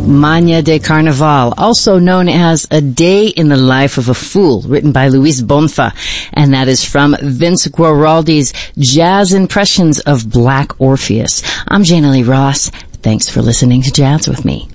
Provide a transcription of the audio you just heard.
Magna de Carnaval, also known as A Day in the Life of a Fool, written by Luis Bonfa. And that is from Vince Guaraldi's Jazz Impressions of Black Orpheus. I'm Jana Lee Ross. Thanks for listening to Jazz with me.